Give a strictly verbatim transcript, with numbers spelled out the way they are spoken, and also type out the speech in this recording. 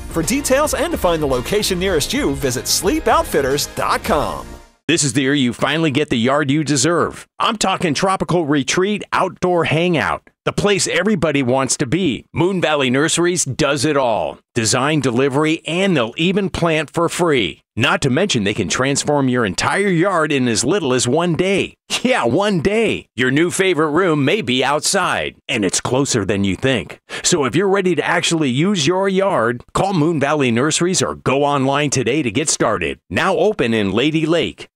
For details and to find the location nearest you, visit sleep outfitters dot com. This is the year you finally get the yard you deserve. I'm talking Tropical Retreat Outdoor Hangout, the place everybody wants to be. Moon Valley Nurseries does it all. Design, delivery, and they'll even plant for free. Not to mention they can transform your entire yard in as little as one day. Yeah, one day. Your new favorite room may be outside, and it's closer than you think. So if you're ready to actually use your yard, call Moon Valley Nurseries or go online today to get started. Now open in Lady Lake.